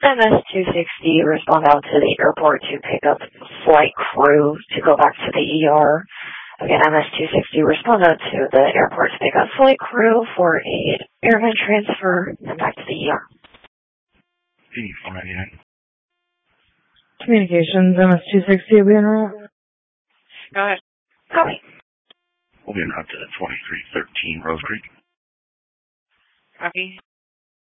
MS-260 respond out to the airport to pick up flight crew to go back to the ER. Again, MS-260 respond out to the airport to pick up flight crew for a airman transfer and back to the ER. Communications, MS-260 will be en route. Go ahead. Copy. We'll be en route to 2313 Rose Creek. Copy.